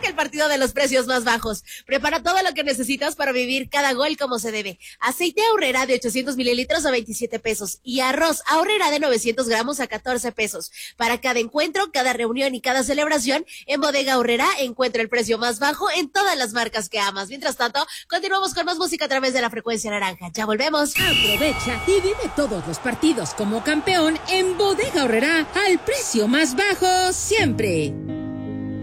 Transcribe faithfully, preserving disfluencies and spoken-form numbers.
arranca el partido de los precios más bajos. Prepara todo lo que necesitas para vivir cada gol como se debe. Aceite Aurrera de ochocientos mililitros a veintisiete pesos y arroz Aurrera de novecientos gramos a catorce pesos. Para cada encuentro, cada reunión y cada celebración, en Bodega Aurrera encuentra el precio más bajo en todas las marcas que amas. Mientras tanto, continuamos con más música a través de la frecuencia naranja. Ya volvemos. Aprovecha y vive todos los partidos como campeón en Bodega Aurrera al precio más bajo siempre.